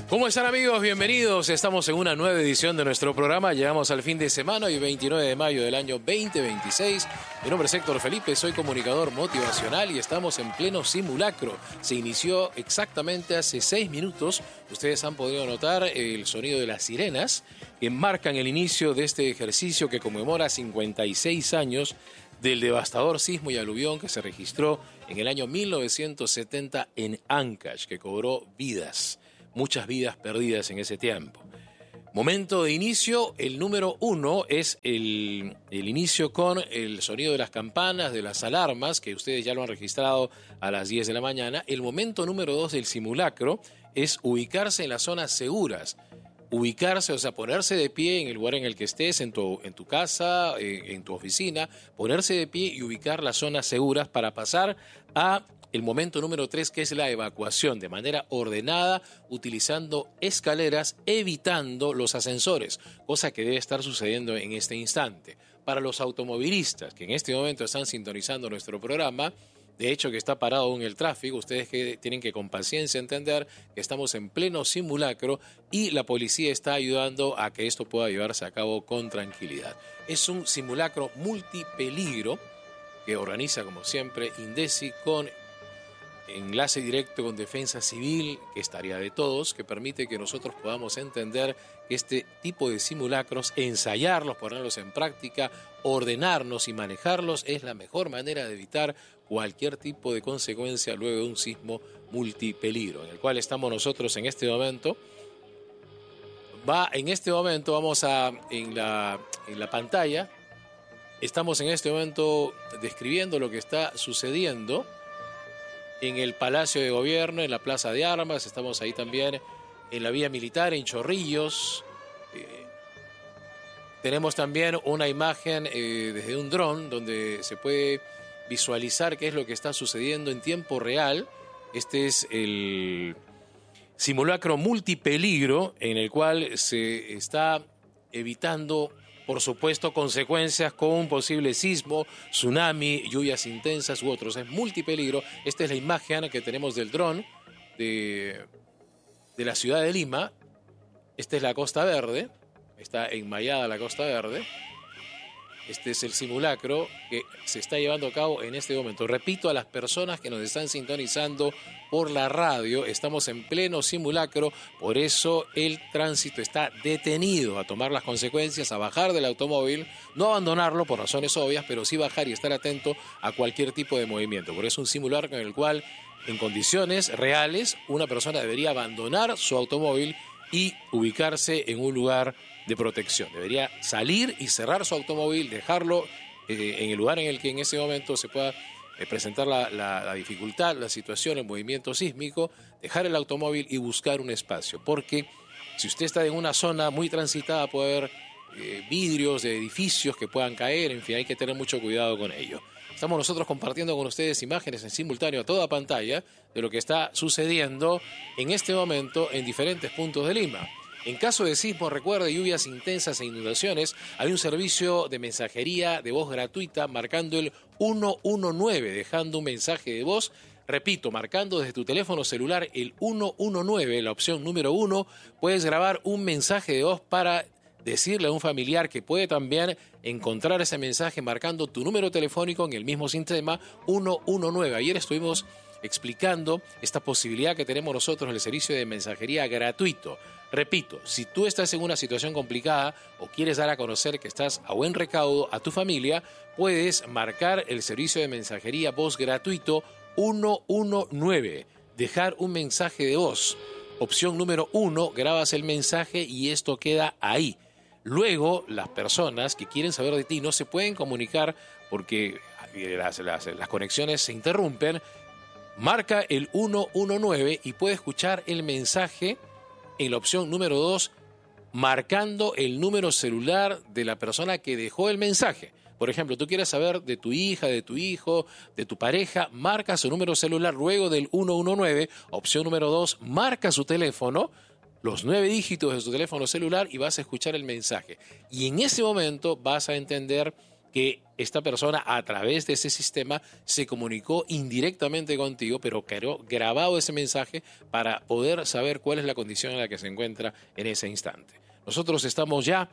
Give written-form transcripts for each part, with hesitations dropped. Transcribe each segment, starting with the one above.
¿Cómo están, amigos? Bienvenidos. Estamos en una nueva edición de nuestro programa. Llegamos al fin de semana, hoy 29 de mayo del año 2026. Mi nombre es Héctor Felipe, soy comunicador motivacional y estamos en pleno simulacro. Se inició exactamente hace 6 minutos. Ustedes han podido notar el sonido de las sirenas que marcan el inicio de este ejercicio que conmemora 56 años del devastador sismo y aluvión que se registró en el año 1970 en Ancash, que cobró vidas. Muchas vidas perdidas en ese tiempo. Momento de inicio, el número 1 es el inicio con el sonido de las campanas, de las alarmas, que ustedes ya lo han registrado a las 10 de la mañana. El momento número 2 del simulacro es ubicarse en las zonas seguras. Ubicarse, o sea, ponerse de pie en el lugar en el que estés, en tu casa, en tu oficina, ponerse de pie y ubicar las zonas seguras para pasar a el momento número 3, que es la evacuación de manera ordenada, utilizando escaleras, evitando los ascensores, cosa que debe estar sucediendo en este instante. Para los automovilistas que en este momento están sintonizando nuestro programa, de hecho que está parado aún el tráfico, ustedes tienen que con paciencia entender que estamos en pleno simulacro y la policía está ayudando a que esto pueda llevarse a cabo con tranquilidad. Es un simulacro multipeligro que organiza, como siempre, INDECI con enlace directo con Defensa Civil, que es tarea de todos, que permite que nosotros podamos entender que este tipo de simulacros, ensayarlos, ponerlos en práctica, ordenarnos y manejarlos es la mejor manera de evitar cualquier tipo de consecuencia luego de un sismo multipeligro, en el cual estamos nosotros en este momento. Vamos en la pantalla, estamos en este momento describiendo lo que está sucediendo en el Palacio de Gobierno, en la Plaza de Armas. Estamos ahí también en la Vía Militar, en Chorrillos. Tenemos también una imagen desde un dron donde se puede visualizar qué es lo que está sucediendo en tiempo real. Este es el simulacro multipeligro en el cual se está evitando, por supuesto, consecuencias con un posible sismo, tsunami, lluvias intensas u otros. Es multipeligro. Esta es la imagen que tenemos del dron de la ciudad de Lima. Esta es la Costa Verde. Está enmayada la Costa Verde. Este es el simulacro que se está llevando a cabo en este momento. Repito a las personas que nos están sintonizando por la radio, estamos en pleno simulacro, por eso el tránsito está detenido a tomar las consecuencias, a bajar del automóvil, no abandonarlo por razones obvias, pero sí bajar y estar atento a cualquier tipo de movimiento. Por eso un simulacro en el cual, en condiciones reales, una persona debería abandonar su automóvil y ubicarse en un lugar de protección. Debería salir y cerrar su automóvil, dejarlo en el lugar en el que en ese momento se pueda presentar la dificultad, la situación, el movimiento sísmico, dejar el automóvil y buscar un espacio. Porque si usted está en una zona muy transitada puede haber vidrios de edificios que puedan caer, en fin, hay que tener mucho cuidado con ello. Estamos nosotros compartiendo con ustedes imágenes en simultáneo a toda pantalla de lo que está sucediendo en este momento en diferentes puntos de Lima. En caso de sismo, recuerde, lluvias intensas e inundaciones, hay un servicio de mensajería de voz gratuita marcando el 119, dejando un mensaje de voz. Repito, marcando desde tu teléfono celular el 119, la opción número 1, puedes grabar un mensaje de voz para decirle a un familiar que puede también encontrar ese mensaje marcando tu número telefónico en el mismo sistema 119. Ayer estuvimos explicando esta posibilidad que tenemos nosotros en el servicio de mensajería gratuito. Repito, si tú estás en una situación complicada o quieres dar a conocer que estás a buen recaudo a tu familia, puedes marcar el servicio de mensajería voz gratuito 119, dejar un mensaje de voz. Opción número 1, grabas el mensaje y esto queda ahí. Luego, las personas que quieren saber de ti no se pueden comunicar porque las conexiones se interrumpen. Marca el 119 y puede escuchar el mensaje en la opción número 2, marcando el número celular de la persona que dejó el mensaje. Por ejemplo, tú quieres saber de tu hija, de tu hijo, de tu pareja, marca su número celular luego del 119, opción número 2, marca su teléfono, los 9 dígitos de su teléfono celular y vas a escuchar el mensaje. Y en ese momento vas a entender que esta persona a través de ese sistema se comunicó indirectamente contigo, pero quedó grabado ese mensaje para poder saber cuál es la condición en la que se encuentra en ese instante. Nosotros estamos ya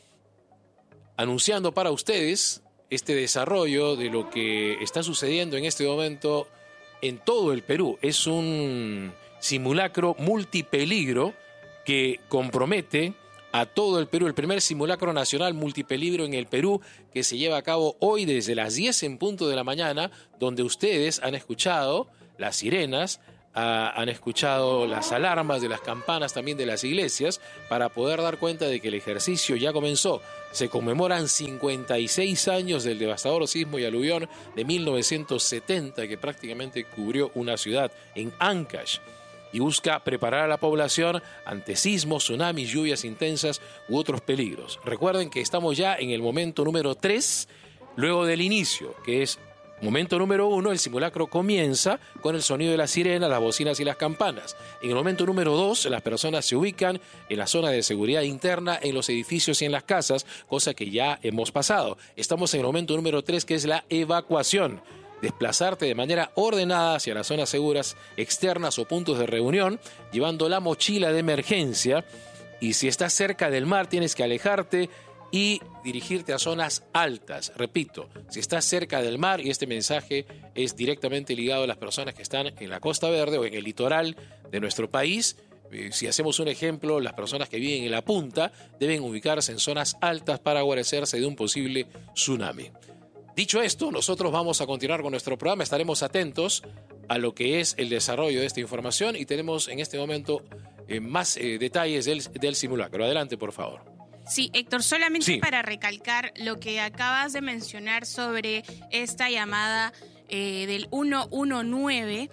anunciando para ustedes este desarrollo de lo que está sucediendo en este momento en todo el Perú. Es un simulacro multipeligro que compromete a todo el Perú, el primer simulacro nacional multipeligro en el Perú que se lleva a cabo hoy desde las 10 en punto de la mañana, donde ustedes han escuchado las sirenas, han escuchado las alarmas de las campanas también de las iglesias para poder dar cuenta de que el ejercicio ya comenzó. Se conmemoran 56 años del devastador sismo y aluvión de 1970 que prácticamente cubrió una ciudad en Ancash y busca preparar a la población ante sismos, tsunamis, lluvias intensas u otros peligros. Recuerden que estamos ya en el momento número 3, luego del inicio, que es momento número 1, el simulacro comienza con el sonido de la sirena, las bocinas y las campanas. En el momento número 2, las personas se ubican en la zona de seguridad interna, en los edificios y en las casas, cosa que ya hemos pasado. Estamos en el momento número 3, que es la evacuación. Desplazarte de manera ordenada hacia las zonas seguras externas o puntos de reunión, llevando la mochila de emergencia. Y si estás cerca del mar, tienes que alejarte y dirigirte a zonas altas. Repito, si estás cerca del mar, y este mensaje es directamente ligado a las personas que están en la Costa Verde o en el litoral de nuestro país, si hacemos un ejemplo, las personas que viven en la punta deben ubicarse en zonas altas para guarecerse de un posible tsunami. Dicho esto, nosotros vamos a continuar con nuestro programa, estaremos atentos a lo que es el desarrollo de esta información y tenemos en este momento más detalles del simulacro. Adelante, por favor. Sí, Héctor, solamente para recalcar lo que acabas de mencionar sobre esta llamada del 119,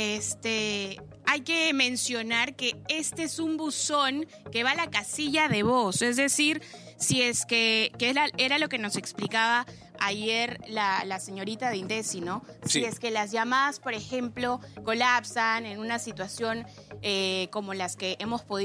hay que mencionar que este es un buzón que va a la casilla de voz, es decir, si es que era lo que nos explicaba ayer la señorita de Indesi, ¿no? Sí. Si es que las llamadas, por ejemplo, colapsan en una situación como las que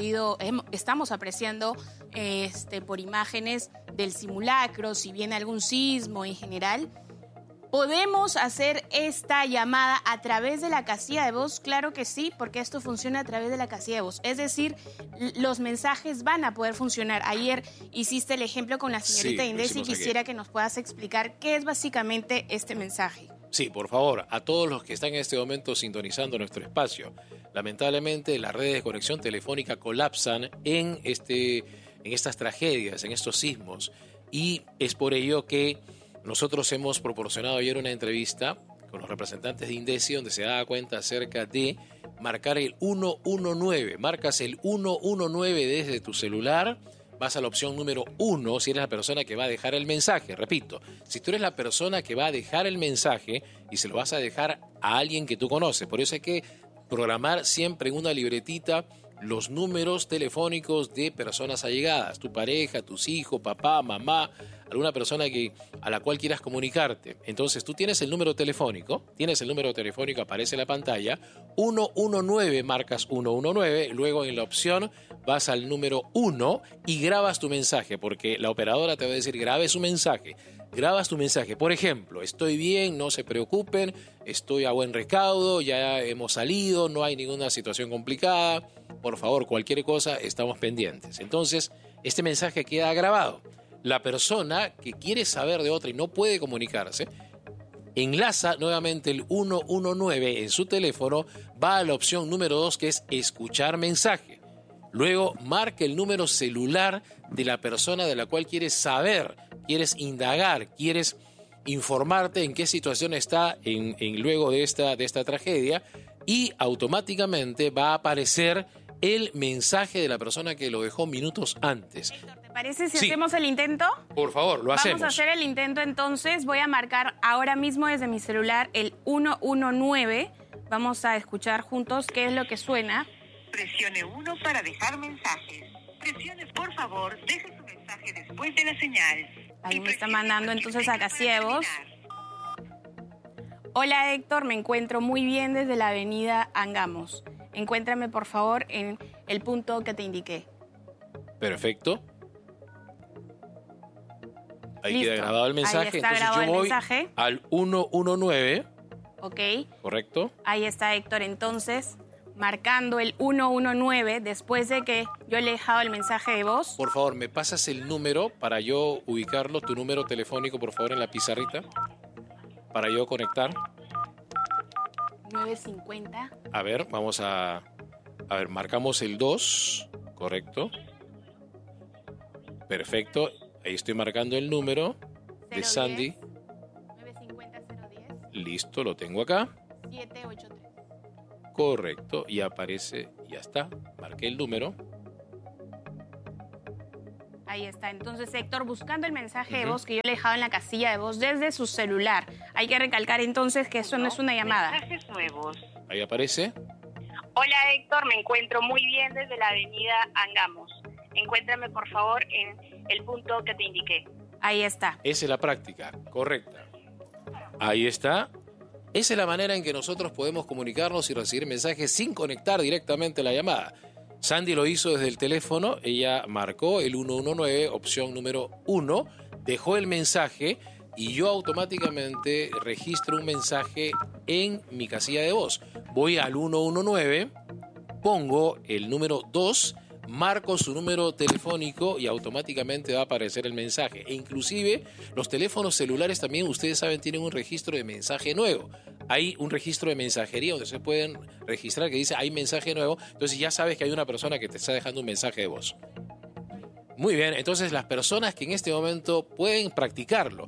estamos apreciando por imágenes del simulacro, si viene algún sismo en general, ¿podemos hacer esta llamada a través de la casilla de voz? Claro que sí, porque esto funciona a través de la casilla de voz. Es decir, los mensajes van a poder funcionar. Ayer hiciste el ejemplo con la señorita Indesi y quisiera que nos puedas explicar qué es básicamente este mensaje. Sí, por favor, a todos los que están en este momento sintonizando nuestro espacio. Lamentablemente, las redes de conexión telefónica colapsan en estas tragedias, en estos sismos. Y es por ello que nosotros hemos proporcionado ayer una entrevista con los representantes de Indesi donde se daba cuenta acerca de marcar el 119. Marcas el 119 desde tu celular, vas a la opción número 1 si eres la persona que va a dejar el mensaje. Repito, si tú eres la persona que va a dejar el mensaje y se lo vas a dejar a alguien que tú conoces, por eso hay que programar siempre en una libretita los números telefónicos de personas allegadas, tu pareja, tus hijos, papá, mamá, alguna persona a la cual quieras comunicarte. Entonces tú tienes el número telefónico, aparece en la pantalla, 119, marcas 119, luego en la opción vas al número 1 y grabas tu mensaje, porque la operadora te va a decir grabe su mensaje. Grabas tu mensaje, por ejemplo, estoy bien, no se preocupen, estoy a buen recaudo, ya hemos salido, no hay ninguna situación complicada, por favor, cualquier cosa, estamos pendientes. Entonces, este mensaje queda grabado. La persona que quiere saber de otra y no puede comunicarse, enlaza nuevamente el 119 en su teléfono, va a la opción número 2 que es escuchar mensaje. Luego marca el número celular de la persona de la cual quieres saber, quieres indagar, quieres informarte en qué situación está luego de esta tragedia y automáticamente va a aparecer el mensaje de la persona que lo dejó minutos antes. Héctor, ¿te parece si hacemos el intento? Por favor, lo hacemos. Vamos a hacer el intento entonces. Voy a marcar ahora mismo desde mi celular el 119. Vamos a escuchar juntos qué es lo que suena. Presione 1 para dejar mensajes. Presione, por favor, deje su mensaje después de la señal. Ahí me está mandando entonces a casilla de voz. Hola Héctor, me encuentro muy bien desde la avenida Angamos. Encuéntrame por favor en el punto que te indiqué. Perfecto. Ahí Listo. queda grabado el mensaje. Ahí está Entonces grabado yo el voy mensaje. al 119, Ok. ¿correcto? Ahí está Héctor, entonces, marcando el 119 después de que yo le he dejado el mensaje de voz. Por favor, ¿me pasas el número para yo ubicarlo? Tu número telefónico, por favor, en la pizarrita. Para yo conectar. 950. A ver, vamos a... A ver, marcamos el 2, ¿correcto? Perfecto. Ahí estoy marcando el número de 010, Sandy. 950-010. Listo, lo tengo acá. 783. Correcto. Y aparece, ya está. Marqué el número. Ahí está. Entonces, Héctor, buscando el mensaje de Ujú. voz que yo le he dejado en la casilla de voz desde su celular. Hay que recalcar entonces que eso no es una llamada. Mensajes nuevos. Ahí aparece. Hola Héctor, me encuentro muy bien desde la avenida Angamos. Encuéntrame por favor en el punto que te indiqué. Ahí está. Esa es la práctica, correcta. Ahí está. Esa es la manera en que nosotros podemos comunicarnos y recibir mensajes sin conectar directamente la llamada. Sandy lo hizo desde el teléfono, ella marcó el 119, opción número 1, dejó el mensaje y yo automáticamente registro un mensaje en mi casilla de voz. Voy al 119, pongo el número 2, marco su número telefónico y automáticamente va a aparecer el mensaje. E inclusive los teléfonos celulares también, ustedes saben, tienen un registro de mensaje nuevo. Hay un registro de mensajería donde se pueden registrar que dice hay mensaje nuevo. Entonces ya sabes que hay una persona que te está dejando un mensaje de voz. Muy bien, entonces las personas que en este momento pueden practicarlo,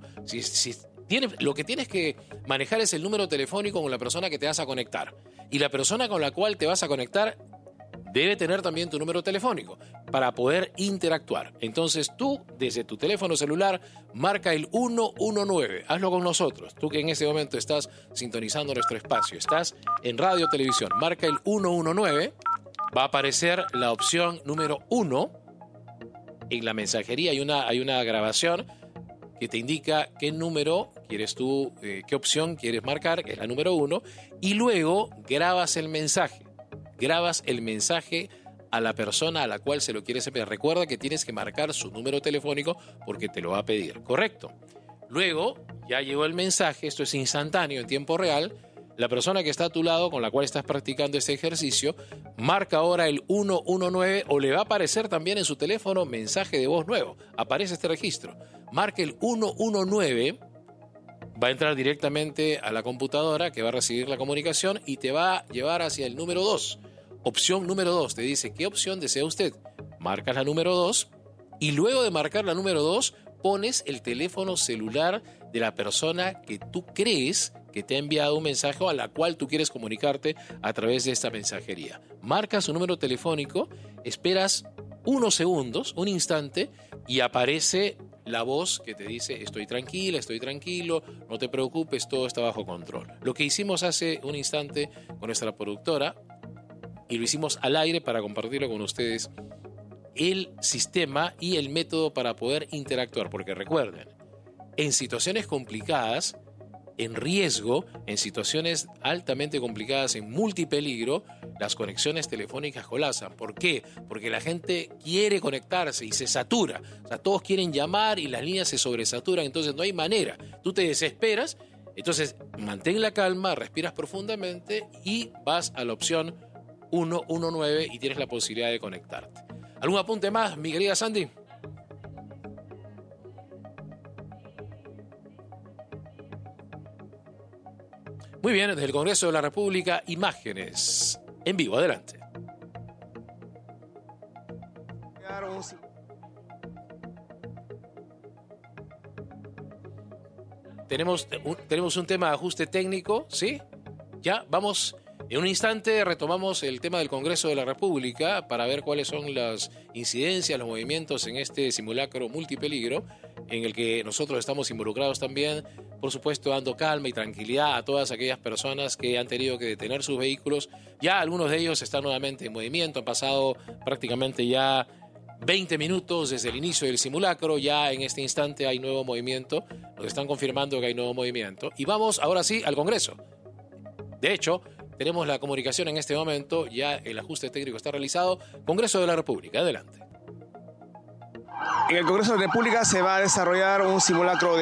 lo que tienes que manejar es el número telefónico con la persona que te vas a conectar. Y la persona con la cual te vas a conectar debe tener también tu número telefónico para poder interactuar. Entonces tú, desde tu teléfono celular, marca el 119. Hazlo con nosotros. Tú que en este momento estás sintonizando nuestro espacio, estás en radio o televisión, marca el 119. Va a aparecer la opción número 1. En la mensajería hay una grabación que te indica qué número quieres tú, qué opción quieres marcar, que es la número 1, y luego grabas el mensaje. Grabas el mensaje a la persona a la cual se lo quieres enviar. Recuerda que tienes que marcar su número telefónico porque te lo va a pedir, ¿correcto? Luego, ya llegó el mensaje, esto es instantáneo, en tiempo real. La persona que está a tu lado, con la cual estás practicando este ejercicio, marca ahora el 119 o le va a aparecer también en su teléfono mensaje de voz nuevo. Aparece este registro. Marca el 119, va a entrar directamente a la computadora que va a recibir la comunicación y te va a llevar hacia el número 2. Opción número 2. Te dice, ¿qué opción desea usted? Marcas la número 2 y luego de marcar la número 2 pones el teléfono celular de la persona que tú crees que te ha enviado un mensaje o a la cual tú quieres comunicarte a través de esta mensajería. Marcas su número telefónico, esperas unos segundos, un instante, y aparece la voz que te dice estoy tranquila, estoy tranquilo, no te preocupes, todo está bajo control. Lo que hicimos hace un instante con nuestra productora, y lo hicimos al aire para compartirlo con ustedes, el sistema y el método para poder interactuar, porque recuerden, en situaciones complicadas, en riesgo, en situaciones altamente complicadas, en multipeligro, las conexiones telefónicas colapsan. ¿Por qué? Porque la gente quiere conectarse y se satura. O sea, todos quieren llamar y las líneas se sobresaturan, entonces no hay manera. Tú te desesperas, entonces mantén la calma, respiras profundamente y vas a la opción 119 y tienes la posibilidad de conectarte. ¿Algún apunte más, mi querida Sandy? Muy bien, desde el Congreso de la República, imágenes en vivo. Adelante. Tenemos un tema de ajuste técnico, ¿sí? Ya, vamos. En un instante retomamos el tema del Congreso de la República para ver cuáles son las incidencias, los movimientos en este simulacro multipeligro en el que nosotros estamos involucrados también, por supuesto dando calma y tranquilidad a todas aquellas personas que han tenido que detener sus vehículos. Ya algunos de ellos están nuevamente en movimiento, han pasado prácticamente ya 20 minutos desde el inicio del simulacro, ya en este instante hay nuevo movimiento, nos están confirmando que hay nuevo movimiento. Y vamos ahora sí al Congreso. De hecho, tenemos la comunicación en este momento, ya el ajuste técnico está realizado. Congreso de la República, adelante. En el Congreso de la República se va a desarrollar un simulacro de